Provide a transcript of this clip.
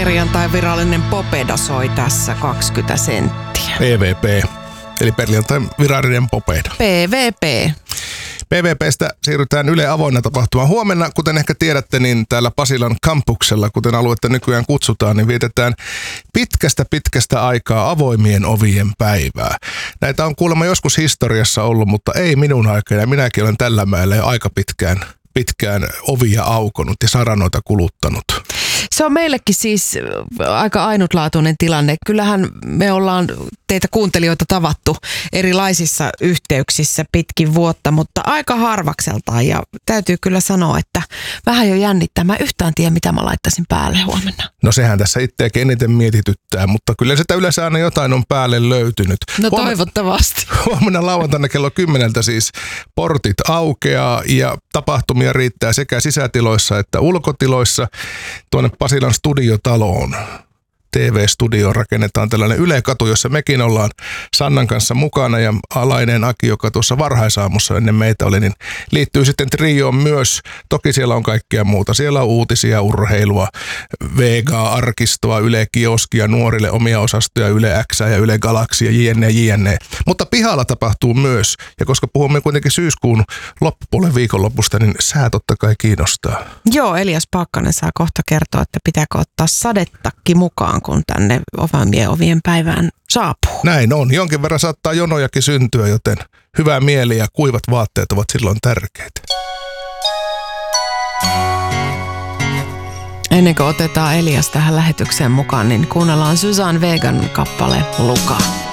perjantain virallinen Popeda soi tässä 20 senttiä. PVP, eli perjantain virallinen Popeda. PVP. PVPstä siirrytään Yle Avoinna tapahtumaan. Huomenna, kuten ehkä tiedätte, niin täällä Pasilan kampuksella, kuten aluetta nykyään kutsutaan, niin vietetään pitkästä aikaa avoimien ovien päivää. Näitä on kuulemma joskus historiassa ollut, mutta ei minun aikana. Ja minäkin olen tällä mäellä jo aika pitkään ovia aukonut ja saranoita kuluttanut. Se on meillekin siis aika ainutlaatuinen tilanne. Kyllähän me ollaan teitä kuuntelijoita tavattu erilaisissa yhteyksissä pitkin vuotta, mutta aika harvakseltaan. Ja täytyy kyllä sanoa, että vähän jo jännittää. Mä yhtään tiedä, mitä mä laittaisin päälle huomenna. No sehän tässä itseäkin eniten mietityttää, mutta kyllä sitä yleensä aina jotain on päälle löytynyt. No toivottavasti. Huomenna lauantaina kello 10 siis portit aukeaa ja tapahtumia riittää sekä sisätiloissa että ulkotiloissa. Tuonne Pasilan studiotaloon, TV-studioon rakennetaan tällainen Yle-katu, jossa mekin ollaan Sannan kanssa mukana ja alainen Aki, joka tuossa varhaisaamussa ennen meitä oli, niin liittyy sitten trioon myös. Toki siellä on kaikkea muuta. Siellä on uutisia, urheilua, Vega-arkistoa, Yle-kioskia, nuorille omia osastoja, Yle X ja Yle Galaxia, jne. Mutta pihalla tapahtuu myös. Ja koska puhumme kuitenkin syyskuun loppupuolen viikonlopusta, niin sää totta kai kiinnostaa. Joo, Elias Paakkanen saa kohta kertoa, että pitääkö ottaa sadetakki mukaan, kun tänne ovien päivään saapuu. Näin on. Jonkin verran saattaa jonojakin syntyä, joten hyvä mieli ja kuivat vaatteet ovat silloin tärkeitä. Ennen kuin otetaan Elias tähän lähetykseen mukaan, niin kuunnellaan Suzanne Vegan kappale Luka.